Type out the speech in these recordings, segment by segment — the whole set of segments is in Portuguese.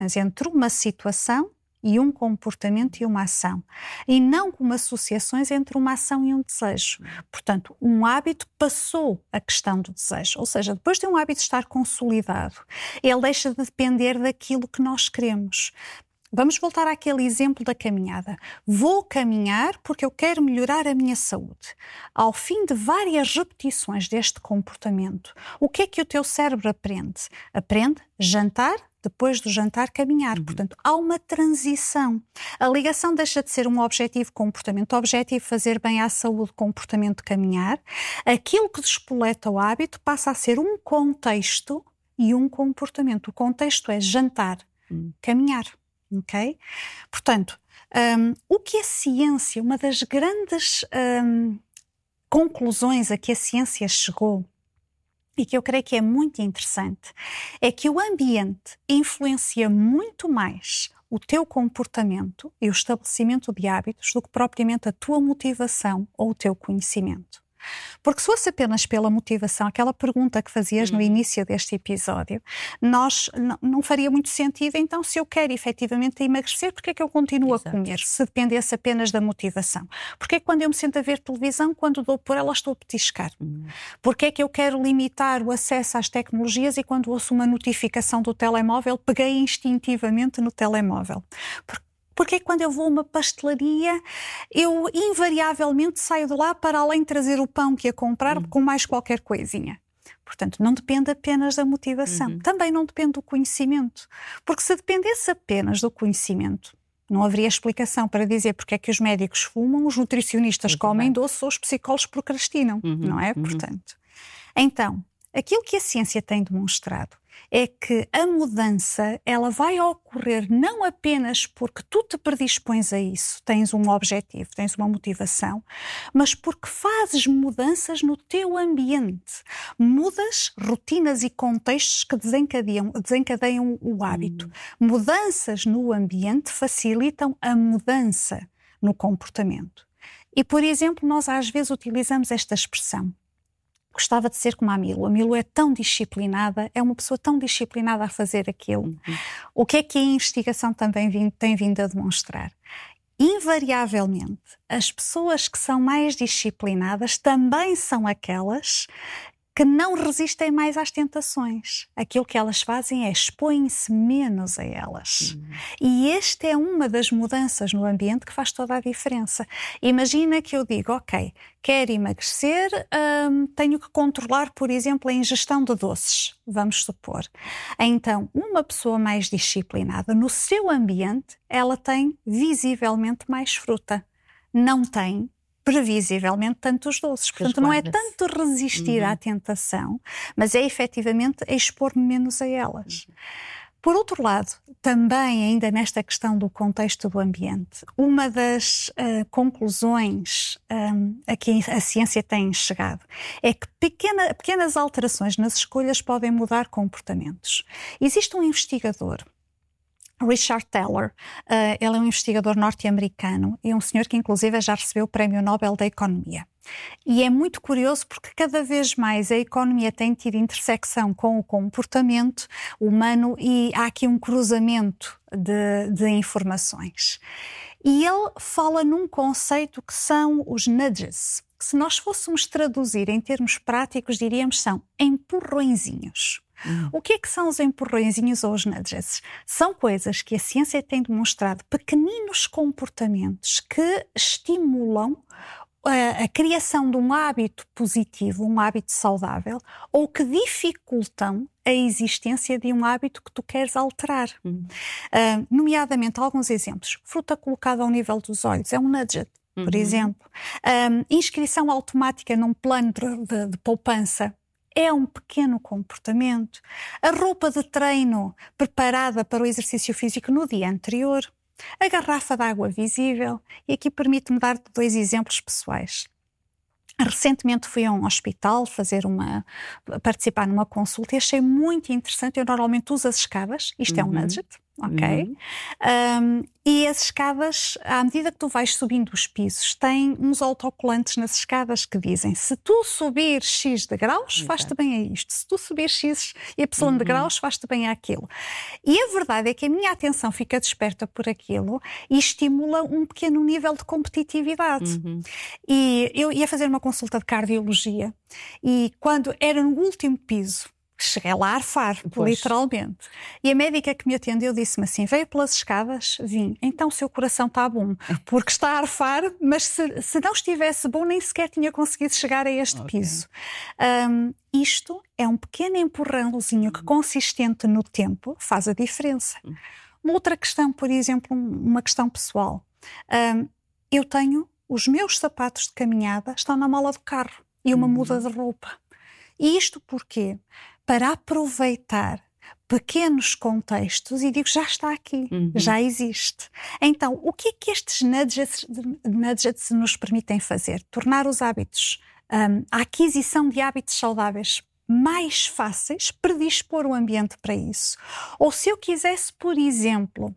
entre uma situação e um comportamento e uma ação, e não como associações entre uma ação e um desejo. Portanto, um hábito passou a questão do desejo, ou seja, depois de um hábito estar consolidado, ele deixa de depender daquilo que nós queremos. Vamos voltar àquele exemplo da caminhada. Vou caminhar porque eu quero melhorar a minha saúde. Ao fim de várias repetições deste comportamento, o que é que o teu cérebro aprende? Aprende jantar, depois do jantar caminhar. Portanto, há uma transição. A ligação deixa de ser um objetivo comportamento, objetivo fazer bem à saúde, comportamento caminhar. Aquilo que despoleta o hábito passa a ser um contexto e um comportamento. O contexto é jantar, caminhar. Ok? Portanto, o que a ciência, uma das grandes conclusões a que a ciência chegou, e que eu creio que é muito interessante, é que o ambiente influencia muito mais o teu comportamento e o estabelecimento de hábitos do que propriamente a tua motivação ou o teu conhecimento. Porque se fosse apenas pela motivação, aquela pergunta que fazias no início deste episódio, não faria muito sentido. Então, se eu quero efetivamente emagrecer, porque é que eu continuo a comer? Se dependesse apenas da motivação. Porque é que quando eu me sento a ver televisão, quando dou por ela, estou a petiscar? Porque é que eu quero limitar o acesso às tecnologias e quando ouço uma notificação do telemóvel, peguei instintivamente no telemóvel? Porque é que quando eu vou a uma pastelaria, eu invariavelmente saio de lá para além de trazer o pão que ia comprar com mais qualquer coisinha. Portanto, não depende apenas da motivação. Também não depende do conhecimento. Porque se dependesse apenas do conhecimento, não haveria explicação para dizer porque é que os médicos fumam, os nutricionistas comem doce ou os psicólogos procrastinam, não é? Portanto, então, aquilo que a ciência tem demonstrado é que a mudança, ela vai ocorrer não apenas porque tu te predispões a isso, tens um objetivo, tens uma motivação, mas porque fazes mudanças no teu ambiente. Mudas rotinas e contextos que desencadeiam o hábito. Mudanças no ambiente facilitam a mudança no comportamento. E, por exemplo, nós às vezes utilizamos esta expressão: gostava de ser como a Milo. A Milo é tão disciplinada, é uma pessoa tão disciplinada a fazer aquilo. O que é que a investigação também tem vindo a demonstrar? Invariavelmente, as pessoas que são mais disciplinadas também são aquelas que não resistem mais às tentações. Aquilo que elas fazem é expõem-se menos a elas. E esta é uma das mudanças no ambiente que faz toda a diferença. Imagina que eu digo, ok, quero emagrecer, tenho que controlar, por exemplo, a ingestão de doces, vamos supor. Então, uma pessoa mais disciplinada, no seu ambiente, ela tem visivelmente mais fruta. Não tem previsivelmente tantos doces. Portanto, não é tanto resistir à tentação, mas é efetivamente expor-me menos a elas. Por outro lado, também ainda nesta questão do contexto do ambiente, uma das conclusões a que a ciência tem chegado é que pequenas alterações nas escolhas podem mudar comportamentos. Existe um investigador, Richard Thaler, ele é um investigador norte-americano e um senhor que inclusive já recebeu o Prémio Nobel da Economia. E é muito curioso porque cada vez mais a economia tem tido intersecção com o comportamento humano e há aqui um cruzamento de informações. E ele fala num conceito que são os nudges, que se nós fôssemos traduzir em termos práticos, diríamos são empurrõezinhos. O que é que são os empurrõezinhos ou os nudges? São coisas que a ciência tem demonstrado, pequeninos comportamentos que estimulam a criação de um hábito positivo, um hábito saudável, ou que dificultam a existência de um hábito que tu queres alterar. Nomeadamente, alguns exemplos. Fruta colocada ao nível dos olhos é um nudge, por exemplo. Inscrição automática num plano de poupança é um pequeno comportamento. A roupa de treino preparada para o exercício físico no dia anterior. A garrafa de água visível. E aqui permite-me dar 2 exemplos pessoais. Recentemente fui a um hospital participar numa consulta e achei muito interessante. Eu normalmente uso as escadas, isto é um nudget, ok? E as escadas, à medida que tu vais subindo os pisos, têm uns autocolantes nas escadas que dizem: se tu subir X de graus, faz-te bem a isto. Se tu subir X e Y de graus, faz-te bem àquilo. E a verdade é que a minha atenção fica desperta por aquilo e estimula um pequeno nível de competitividade. E eu ia fazer uma consulta de cardiologia e quando era no último piso, cheguei lá a arfar, literalmente. E a médica que me atendeu disse-me assim: veio pelas escadas? Vim. Então o seu coração está bom, porque está a arfar, mas se não estivesse bom, nem sequer tinha conseguido chegar a este piso. Isto é um pequeno empurrãozinho que, consistente no tempo, faz a diferença. Uma outra questão, por exemplo, uma questão pessoal. Eu tenho os meus sapatos de caminhada, estão na mala do carro e uma muda de roupa. E isto porquê? Para aproveitar pequenos contextos e digo, já está aqui, já existe. Então, o que é que estes nudgets nos permitem fazer? Tornar os hábitos, a aquisição de hábitos saudáveis mais fáceis, predispor o ambiente para isso. Ou se eu quisesse, por exemplo,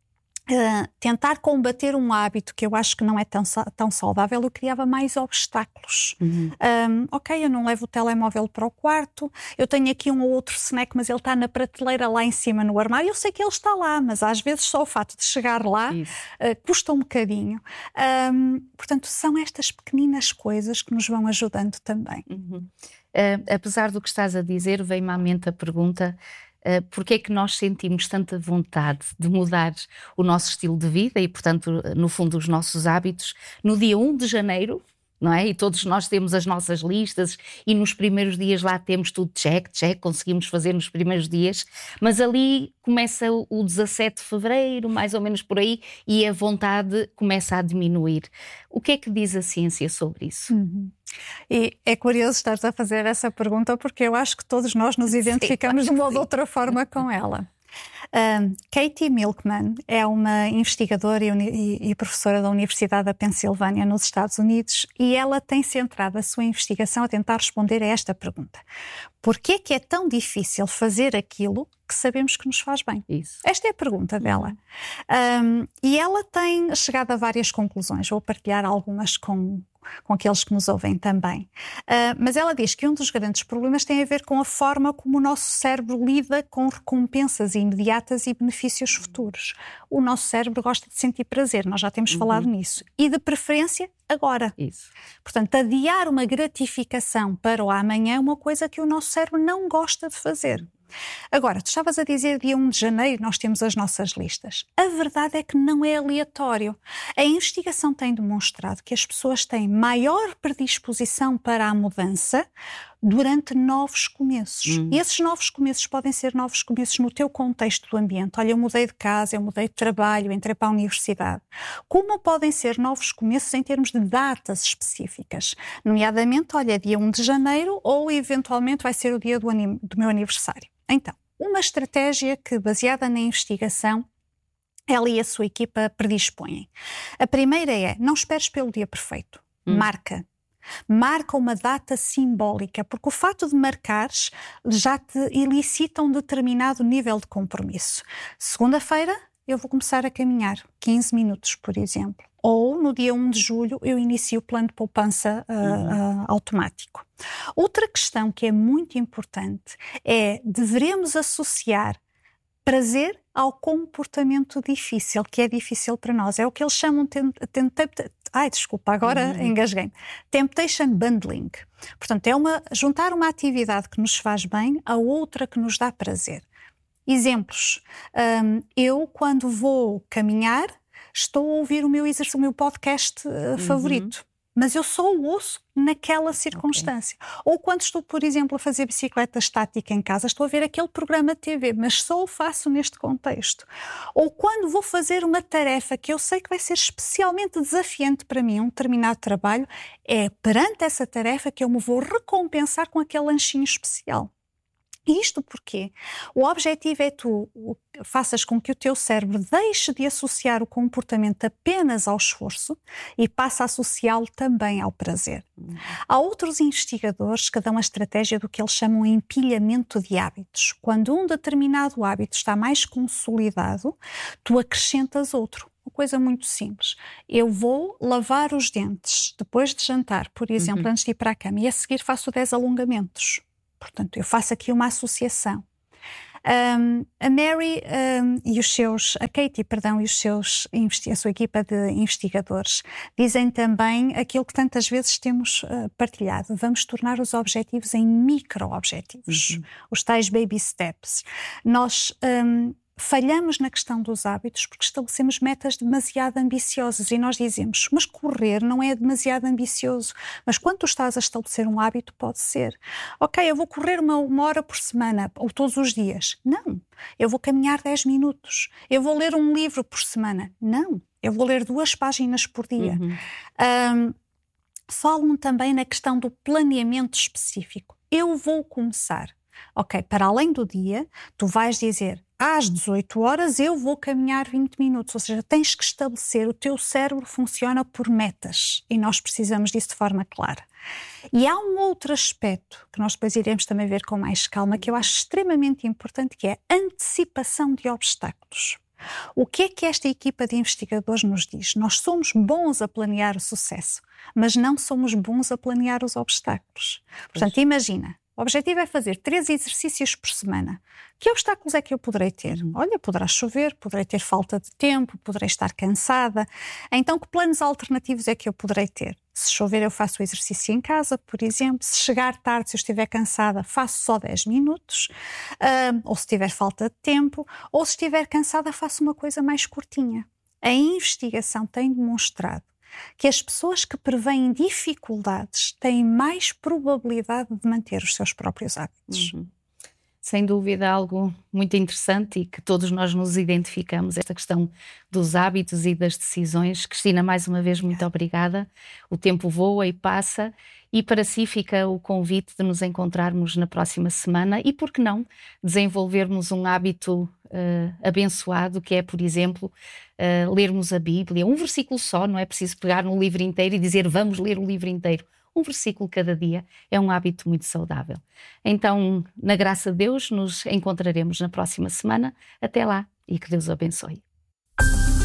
tentar combater um hábito que eu acho que não é tão saudável, eu criava mais obstáculos. Ok, eu não levo o telemóvel para o quarto, eu tenho aqui um ou outro snack, mas ele está na prateleira lá em cima no armário, eu sei que ele está lá, mas às vezes só o fato de chegar lá custa um bocadinho. Portanto, são estas pequeninas coisas que nos vão ajudando também. Apesar do que estás a dizer, vem-me à mente a pergunta: porque é que nós sentimos tanta vontade de mudar o nosso estilo de vida e, portanto, no fundo, os nossos hábitos no dia 1 de janeiro, não é? E todos nós temos as nossas listas e nos primeiros dias lá temos tudo check, conseguimos fazer nos primeiros dias, mas ali começa o 17 de fevereiro, mais ou menos por aí, e a vontade começa a diminuir. O que é que diz a ciência sobre isso? E é curioso estares a fazer essa pergunta, porque eu acho que todos nós nos identificamos de uma ou de outra forma com ela. Katie Milkman é uma investigadora e professora da Universidade da Pensilvânia, nos Estados Unidos, e ela tem centrado a sua investigação a tentar responder a esta pergunta: porquê é que é tão difícil fazer aquilo que sabemos que nos faz bem? Isso. Esta é a pergunta dela. E ela tem chegado a várias conclusões. Vou partilhar algumas com aqueles que nos ouvem também. Mas ela diz que um dos grandes problemas tem a ver com a forma como o nosso cérebro lida com recompensas imediatas e benefícios futuros. O nosso cérebro gosta de sentir prazer, nós já temos falado nisso. E de preferência, agora. Isso. Portanto, adiar uma gratificação para o amanhã é uma coisa que o nosso cérebro não gosta de fazer. Agora, tu estavas a dizer dia 1 de janeiro nós temos as nossas listas. A verdade é que não é aleatório. A investigação tem demonstrado que as pessoas têm maior predisposição para a mudança durante novos começos. E esses novos começos podem ser novos começos no teu contexto do ambiente. Olha, eu mudei de casa, eu mudei de trabalho, entrei para a universidade. Como podem ser novos começos em termos de datas específicas. Nomeadamente, olha, dia 1 de janeiro ou eventualmente vai ser o dia do meu aniversário. Então, uma estratégia que, baseada na investigação, ela e a sua equipa predispõem. A primeira é: não esperes pelo dia perfeito. Marca uma data simbólica, porque o fato de marcares já te ilicita um determinado nível de compromisso. Segunda-feira eu vou começar a caminhar 15 minutos, por exemplo. Ou no dia 1 de julho eu inicio o plano de poupança automático. Outra questão que é muito importante é: devemos associar prazer ao comportamento difícil, que é difícil para nós. É o que eles chamam engasguei-me. Temptation bundling. Portanto, é juntar uma atividade que nos faz bem a outra que nos dá prazer. Exemplos. Eu, quando vou caminhar, estou a ouvir o meu podcast favorito. Mas eu só o ouço naquela circunstância. Ou quando estou, por exemplo, a fazer bicicleta estática em casa, estou a ver aquele programa de TV, mas só o faço neste contexto. Ou quando vou fazer uma tarefa que eu sei que vai ser especialmente desafiante para mim, um determinado trabalho, é perante essa tarefa que eu me vou recompensar com aquele lanchinho especial. Isto porque o objetivo é tu faças com que o teu cérebro deixe de associar o comportamento apenas ao esforço e passe a associá-lo também ao prazer. Há outros investigadores que dão a estratégia do que eles chamam de empilhamento de hábitos. Quando um determinado hábito está mais consolidado, tu acrescentas outro. Uma coisa muito simples. Eu vou lavar os dentes depois de jantar, por exemplo, antes de ir para a cama, e a seguir faço 10 alongamentos. Portanto, eu faço aqui uma associação. A Mary a Katie, perdão, e a sua equipa de investigadores dizem também aquilo que tantas vezes temos partilhado. Vamos tornar os objetivos em micro-objetivos, os tais baby steps. Nós falhamos na questão dos hábitos porque estabelecemos metas demasiado ambiciosas e nós dizemos, mas correr não é demasiado ambicioso. Mas quando tu estás a estabelecer um hábito, pode ser. Ok, eu vou correr uma hora por semana ou todos os dias. Não. Eu vou caminhar 10 minutos. Eu vou ler um livro por semana. Não. Eu vou ler 2 páginas por dia. Falam também na questão do planeamento específico. Eu vou começar. Ok, para além do dia, tu vais dizer às 18 horas eu vou caminhar 20 minutos, ou seja, tens que estabelecer, o teu cérebro funciona por metas e nós precisamos disso de forma clara. E há um outro aspecto que nós depois iremos também ver com mais calma, que eu acho extremamente importante, que é a antecipação de obstáculos. O que é que esta equipa de investigadores nos diz? Nós somos bons a planear o sucesso, mas não somos bons a planear os obstáculos. Portanto, imagina, o objetivo é fazer 3 exercícios por semana. Que obstáculos é que eu poderei ter? Olha, poderá chover, poderei ter falta de tempo, poderei estar cansada. Então, que planos alternativos é que eu poderei ter? Se chover, eu faço o exercício em casa, por exemplo. Se chegar tarde, se eu estiver cansada, faço só 10 minutos. Ou se tiver falta de tempo. Ou se estiver cansada, faço uma coisa mais curtinha. A investigação tem demonstrado que as pessoas que prevêem dificuldades têm mais probabilidade de manter os seus próprios hábitos. Sem dúvida, algo muito interessante e que todos nós nos identificamos, esta questão dos hábitos e das decisões. Cristina, mais uma vez, muito obrigada. O tempo voa e passa e para si fica o convite de nos encontrarmos na próxima semana e, por que não, desenvolvermos um hábito abençoado, que é, por exemplo, lermos a Bíblia, um versículo só, não é preciso pegar no livro inteiro e dizer vamos ler o livro inteiro. Um versículo cada dia é um hábito muito saudável. Então, na graça de Deus, nos encontraremos na próxima semana. Até lá e que Deus o abençoe.